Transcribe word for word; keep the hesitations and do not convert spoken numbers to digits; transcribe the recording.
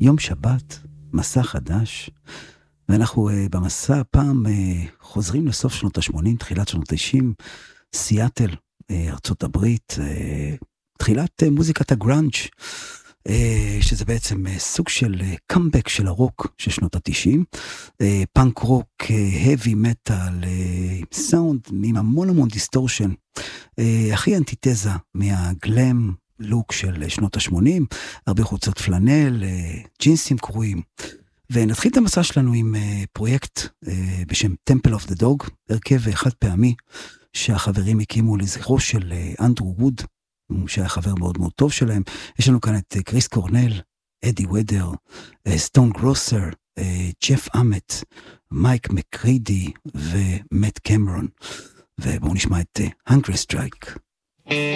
יום שבת, מסע חדש, ואנחנו uh, במסע הפעם uh, חוזרים לסוף שנות ה-שמונים, תחילת שנות ה-תשעים, סיאטל, uh, ארצות הברית, uh, תחילת uh, מוזיקת הגראנג', uh, שזה בעצם uh, סוג של uh, קאמבק של הרוק של שנות ה-תשעים, uh, פאנק רוק, heavy metal, uh, סאונד עם המון המון דיסטורשן, uh, הכי אנטיתזה מהגלם, לוק של שנות ה-שמונים, הרבה חוצות פלנל, ג'ינסים קרועים. ונתחיל את המסע שלנו עם פרויקט בשם Temple of the Dog, הרכב חד פעמי שהחברים הקימו לזכרו של אנדרו ווד, שהיה חבר מאוד מאוד טוב שלהם. יש לנו כאן את קריס קורנל, אדי ודר, סטון גרוסר, ג'ף אמט, מייק מקרידי ומט קמרון. ובואו נשמע את Hungry Strike.